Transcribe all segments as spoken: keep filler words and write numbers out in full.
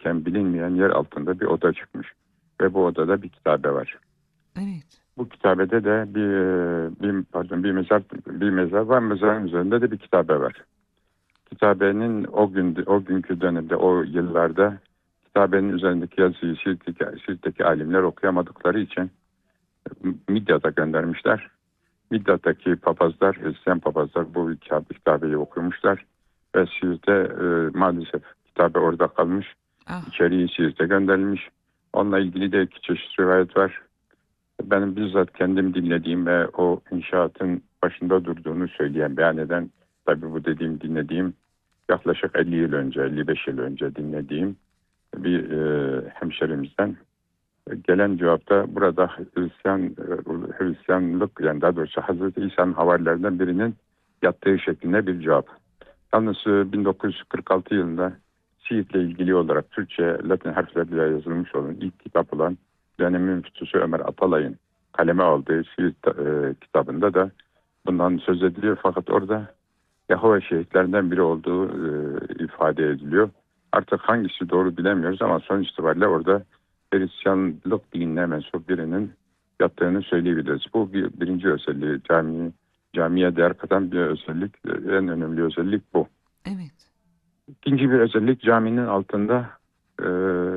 bilinirken bilinmeyen yer altında bir oda çıkmış. Ve bu odada bir kitabe var. Evet. Bu kitabede de bir, bir pardon bir mezar bir mezar var. Mezarın üzerinde de bir kitabe var. Kitabenin o gün o günkü dönemde o yıllarda kitabenin üzerindeki yazıyı Siirt'teki, Siirt'teki alimler okuyamadıkları için Midyat'a göndermişler. Midyat'taki papazlar, Hristiyan papazlar bu kitabeyi okumuşlar ve Siirt'e e, maalesef kitabe orada kalmış. Ah. İçeriği Siirt'e gönderilmiş. Onunla ilgili de iki çeşit rivayet var. Benim bizzat kendim dinlediğim ve o inşaatın başında durduğunu söyleyen, beyan eden, tabii bu dediğim dinlediğim yaklaşık elli yıl önce, elli beş yıl önce dinlediğim bir e, hemşerimizden gelen cevapta burada Hristiyan, e, Hristiyanlık, yani daha doğrusu Hazreti İsa'nın havarilerinden birinin yattığı şeklinde bir cevap. Yalnız e, bin dokuz yüz kırk altı yılında Siirt'le ilgili olarak Türkçe, Latin harflerle yazılmış olan ilk kitap olan dönemin müftüsü Ömer Atalay'ın kaleme aldığı Siirt e, kitabında da bundan söz ediliyor. Fakat orada Yahova şehitlerinden biri olduğu e, ifade ediliyor. Artık hangisi doğru bilemiyoruz ama sonuç itibariyle orada Hristiyanlık dinine mensup birinin yattığını söyleyebiliriz. Bu bir, birinci özelliği, cami, camiye değer katan bir özellik, en önemli özellik bu. Evet. İkinci bir özellik, caminin altında e,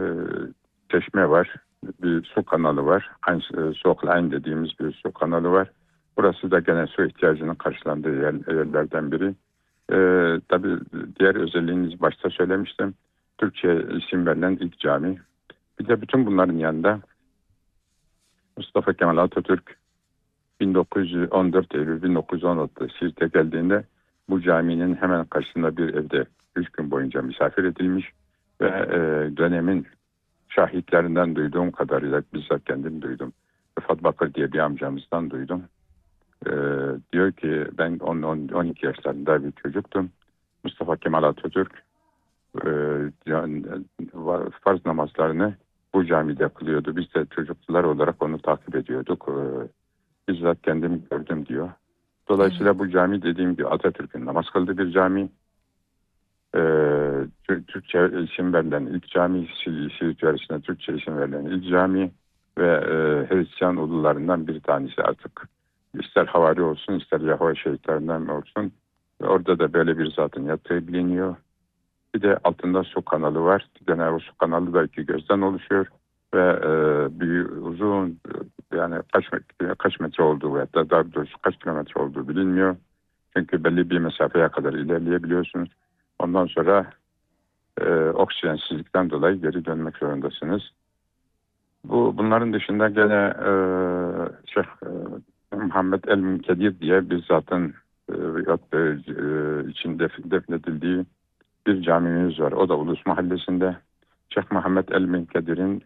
çeşme var, bir su kanalı var. Aynı, e, Soklein dediğimiz bir su kanalı var. Burası da gene su ihtiyacının karşılandığı yer, yerlerden biri. E, tabii diğer özelliğiniz başta söylemiştim. Türkçe isim verilen ilk cami. Bir de bütün bunların yanında Mustafa Kemal Atatürk bin dokuz yüz on dört Eylül bin dokuz yüz on altıda Siirt'e geldiğinde bu caminin hemen karşısında bir evde üç gün boyunca misafir edilmiş ve e, dönemin şahitlerinden duyduğum kadarıyla bizzat kendim duydum. Rıfat Bakır diye bir amcamızdan duydum. E, diyor ki ben on on iki yaşlarında bir çocuktum. Mustafa Kemal Atatürk e, yani, farz namazlarını bu camide kılıyordu. Biz de çocuklar olarak onu takip ediyorduk. E, bizzat kendim gördüm diyor. Evet. Dolayısıyla bu cami dediğim gibi Atatürk'ün namaz kıldığı bir cami. Ee, Türkçe isim verilen ilk cami, Siirt içerisinde Türkçe isim verilen ilk cami ve e, Hristiyan ulularından bir tanesi artık. İster havari olsun, ister Yahova şehitlerinden olsun. Ve orada da böyle bir zatın yattığı biliniyor. Bir de altında su kanalı var. Gene o su kanalı da iki gözden oluşuyor ve e, büyük, uzun, e, yani kaç metre, kaç metre olduğu veya da daha doğrusu kaç kilometre olduğu bilinmiyor. Çünkü belli bir mesafeye kadar ilerleyebiliyorsunuz. Ondan sonra e, oksijensizlikten dolayı geri dönmek zorundasınız. Bu bunların dışında gene e, Şeyh e, Muhammed El Münkedir diye bir zatın e, yattığı, e, için def, defnedildiği bir camimiz var. O da Ulus Mahallesi'nde. Şeyh Muhammed El Münkedir'in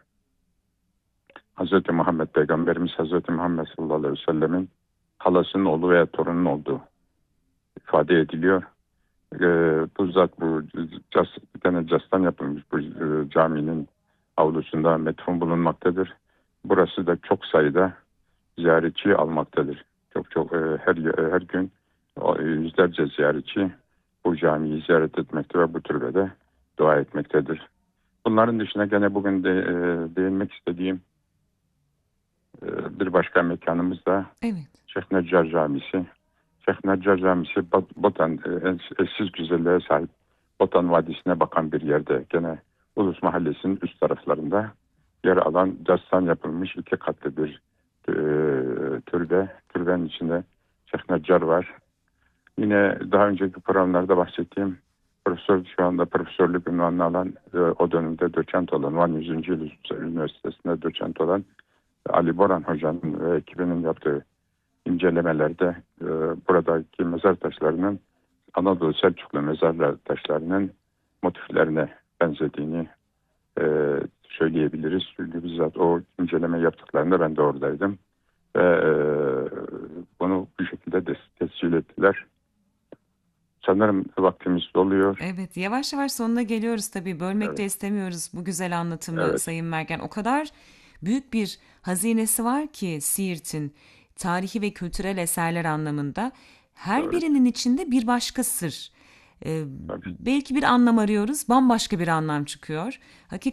Hazreti Muhammed Peygamberimiz Hazreti Muhammed sallallahu aleyhi ve sellemin halasının oğlu veya torunun olduğu ifade ediliyor. Ee, bu zat bu cas, bir tane castan yapılmış bu e, caminin avlusunda metfun bulunmaktadır. Burası da çok sayıda ziyaretçi almaktadır. Çok çok e, her her gün o, e, yüzlerce ziyaretçi bu camiyi ziyaret etmekte ve bu türbede dua etmektedir. Bunların dışında gene bugün de e, değinmek istediğim e, bir başka mekanımız da Evet. Şeyh Neccar Camisi. Şeyh Neccar Camisi Bot- Botan e, eşsiz güzelliğe sahip Botan Vadisi'ne bakan bir yerde. Gene Ulus Mahallesi'nin üst taraflarında yer alan castan yapılmış iki katlı bir e, türbe. Türbenin içinde Şeyh Neccar var. Yine daha önceki programlarda bahsettiğim profesör, şu anda profesörlük unvanını alan, e, o dönemde doçent olan, Van yüzüncü. Yıl Üniversitesi'nde doçent olan Ali Boran Hoca'nın ve ekibinin yaptığı incelemelerde e, buradaki mezar taşlarının Anadolu Selçuklu mezar taşlarının motiflerine benzediğini e, söyleyebiliriz. Çünkü bizzat o inceleme yaptıklarında ben de oradaydım. Ve e, bunu bu şekilde de tescil ettiler. Sanırım vaktimiz doluyor. Evet, yavaş yavaş sonuna geliyoruz tabii. Bölmek Evet, de istemiyoruz bu güzel anlatımı evet, Sayın Mergen. O kadar büyük bir hazinesi var ki Siirt'in tarihi ve kültürel eserler anlamında. Her evet. birinin içinde bir başka sır. Ee, Tabii. belki bir anlam arıyoruz, bambaşka bir anlam çıkıyor.